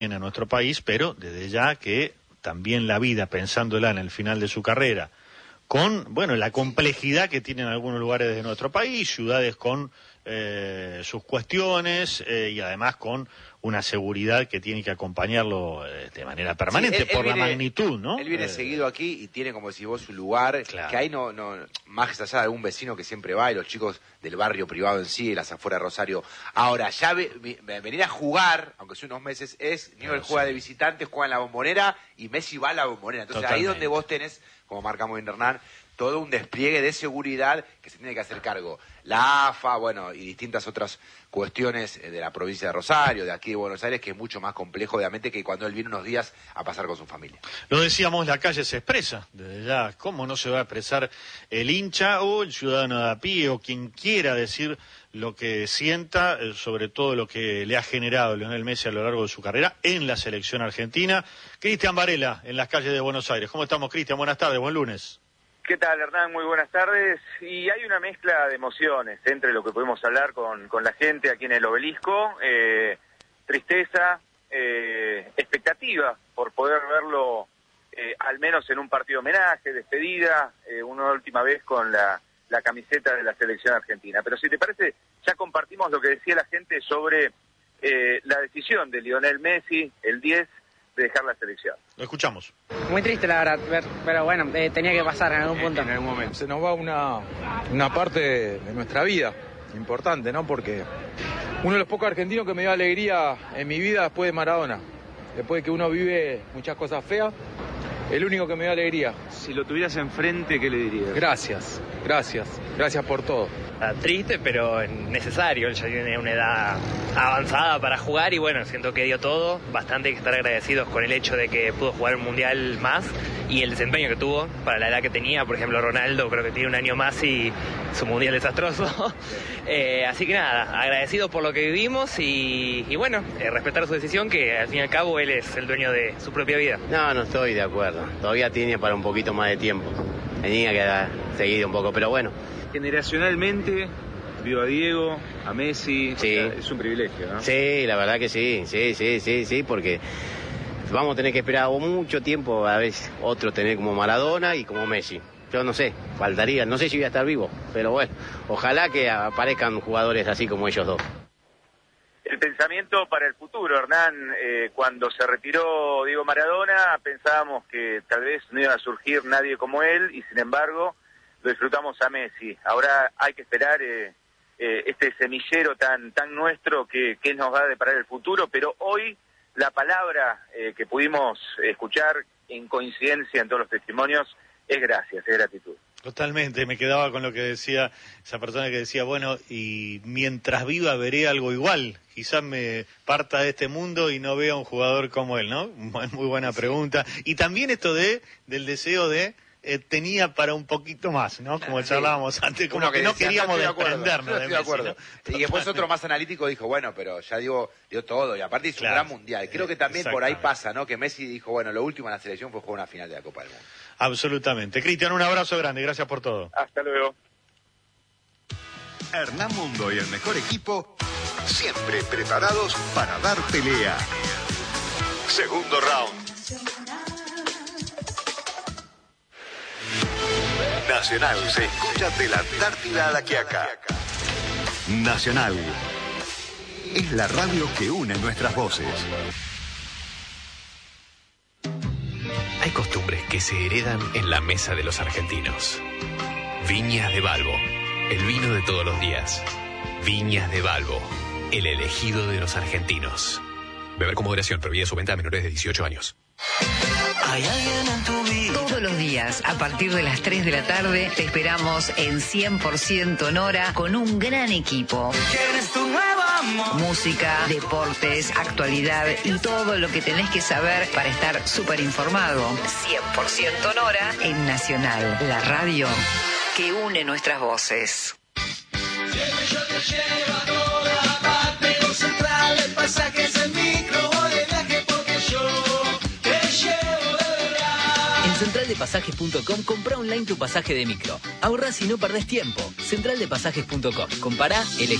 a nuestro país, pero desde ya que también la vida, pensándola en el final de su carrera, con, bueno, la complejidad que tienen algunos lugares de nuestro país, ciudades con sus cuestiones y además con una seguridad que tiene que acompañarlo de manera permanente, sí, él viene, la magnitud, ¿no? Él viene seguido aquí y tiene, como decís vos, su lugar, claro, que ahí no más allá de algún vecino que siempre va y los chicos del barrio privado en sí, las afueras de Rosario. Ahora, ya venir a jugar, aunque sea unos meses, Newell's juega de visitante, juega en la Bombonera y Messi va a la Bombonera. Entonces totalmente, ahí donde vos tenés, como marca muy bien Hernán, todo un despliegue de seguridad que se tiene que hacer cargo la AFA, bueno, y distintas otras cuestiones de la provincia de Rosario, de aquí de Buenos Aires, que es mucho más complejo, obviamente, que cuando él viene unos días a pasar con su familia. Lo decíamos, la calle se expresa, desde ya, ¿cómo no se va a expresar el hincha o el ciudadano de a pie o quien quiera decir lo que sienta sobre todo lo que le ha generado Lionel Messi a lo largo de su carrera en la selección argentina? Cristian Varela, en las calles de Buenos Aires. ¿Cómo estamos, Cristian? Buenas tardes, buen lunes. ¿Qué tal, Hernán? Muy buenas tardes. Y hay una mezcla de emociones entre lo que pudimos hablar con la gente aquí en el Obelisco, tristeza, expectativa por poder verlo al menos en un partido homenaje, despedida, una última vez con la camiseta de la selección argentina. Pero si te parece, ya compartimos lo que decía la gente sobre la decisión de Lionel Messi, el 10, de dejar la selección. Lo escuchamos. Muy triste, la verdad, pero bueno, tenía que pasar en algún punto. En algún momento. Se nos va una parte de nuestra vida importante, ¿no? Porque uno de los pocos argentinos que me dio alegría en mi vida después de Maradona. Después de que uno vive muchas cosas feas, el único que me dio alegría. Si lo tuvieras enfrente, ¿qué le dirías? Gracias por todo. Triste, pero necesario. Él ya tiene una edad avanzada para jugar y bueno, siento que dio todo. Bastante hay que estar agradecidos con el hecho de que pudo jugar un mundial más y el desempeño que tuvo para la edad que tenía. Por ejemplo, Ronaldo creo que tiene un año más y su mundial desastroso. Así que nada, agradecido por lo que vivimos y bueno, respetar su decisión, que al fin y al cabo él es el dueño de su propia vida. No estoy de acuerdo. Todavía tiene para un poquito más de tiempo. Tenía que haber seguido un poco, pero bueno. Generacionalmente, vio a Diego, a Messi, sí. O sea, es un privilegio, ¿no? Sí, la verdad que sí, porque vamos a tener que esperar mucho tiempo a ver otro tener como Maradona y como Messi. Yo no sé, faltaría, no sé si voy a estar vivo, pero bueno, ojalá que aparezcan jugadores así como ellos dos. El pensamiento para el futuro, Hernán, cuando se retiró Diego Maradona, pensábamos que tal vez no iba a surgir nadie como él y sin embargo lo disfrutamos a Messi. Ahora hay que esperar este semillero tan nuestro que nos va a deparar el futuro, pero hoy la palabra que pudimos escuchar en coincidencia en todos los testimonios es gracias, es gratitud. Totalmente, me quedaba con lo que decía esa persona que decía, bueno, y mientras viva veré algo igual, quizás me parta de este mundo y no vea un jugador como él, ¿no? Muy buena pregunta. Y también esto del deseo de tenía para un poquito más, ¿no? Como charlábamos antes, como que no queríamos desprendernos de Messi, ¿no? Y después otro más analítico dijo, bueno, pero ya dio todo, y aparte hizo un gran mundial. Creo que también por ahí pasa, ¿no? Que Messi dijo, bueno, lo último en la selección fue jugar una final de la Copa del Mundo. Absolutamente. Cristian, un abrazo grande, gracias por todo. Hasta luego. Hernán Mundo y el mejor equipo, siempre preparados para dar pelea. Segundo round. Nacional se escucha de la Antártida a la Quiaca. Nacional es la radio que une nuestras voces. Hay costumbres que se heredan en la mesa de los argentinos. Viñas de Balbo, el vino de todos los días. Viñas de Balbo, el elegido de los argentinos. Beber con moderación, prohibida su venta a menores de 18 años. Hay alguien en tu vida. Todos los días, a partir de las 3 de la tarde, te esperamos en 100% Nora con un gran equipo. ¿Quién es tu nuevo amor? Música, deportes, actualidad y todo lo que tenés que saber para estar súper informado. 100% Nora en Nacional, la radio que une nuestras voces. Siempre yo te llevo a toda parte, con Central, el pasaje es el micro, voy de viaje porque yo te llevo de verdad. En centraldepasajes.com compra online tu pasaje de micro. Ahorrás y no perdés tiempo. Centraldepasajes.com. Compará, elegí.